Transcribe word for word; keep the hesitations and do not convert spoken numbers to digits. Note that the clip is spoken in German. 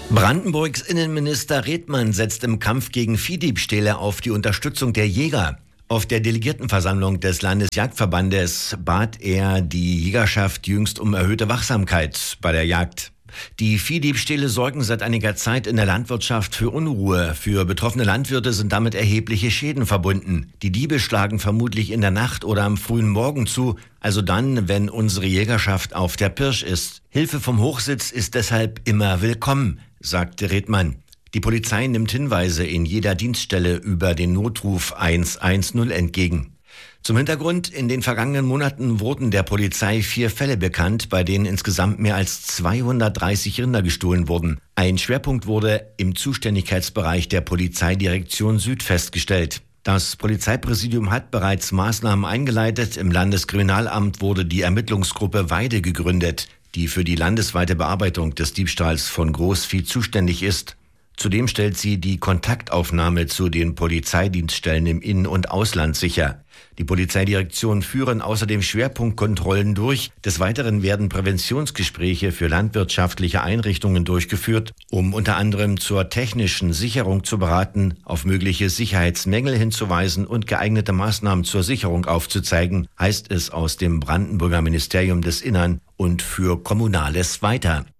Brandenburgs Innenminister Redmann setzt im Kampf gegen Viehdiebstähle auf die Unterstützung der Jäger. Auf der Delegiertenversammlung des Landesjagdverbandes bat er die Jägerschaft jüngst um erhöhte Wachsamkeit bei der Jagd. Die Viehdiebstähle sorgen seit einiger Zeit in der Landwirtschaft für Unruhe. Für betroffene Landwirte sind damit erhebliche Schäden verbunden. Die Diebe schlagen vermutlich in der Nacht oder am frühen Morgen zu, also dann, wenn unsere Jägerschaft auf der Pirsch ist. Hilfe vom Hochsitz ist deshalb immer willkommen, sagte Redmann. Die Polizei nimmt Hinweise in jeder Dienststelle über den Notruf eins eins null entgegen. Zum Hintergrund: In den vergangenen Monaten wurden der Polizei vier Fälle bekannt, bei denen insgesamt mehr als zweihundertdreißig Rinder gestohlen wurden. Ein Schwerpunkt wurde im Zuständigkeitsbereich der Polizeidirektion Süd festgestellt. Das Polizeipräsidium hat bereits Maßnahmen eingeleitet. Im Landeskriminalamt wurde die Ermittlungsgruppe Weide gegründet, die für die landesweite Bearbeitung des Diebstahls von Großvieh zuständig ist. Zudem stellt sie die Kontaktaufnahme zu den Polizeidienststellen im In- und Ausland sicher. Die Polizeidirektionen führen außerdem Schwerpunktkontrollen durch. Des Weiteren werden Präventionsgespräche für landwirtschaftliche Einrichtungen durchgeführt, um unter anderem zur technischen Sicherung zu beraten, auf mögliche Sicherheitsmängel hinzuweisen und geeignete Maßnahmen zur Sicherung aufzuzeigen, heißt es aus dem Brandenburger Ministerium des Innern und für Kommunales weiter.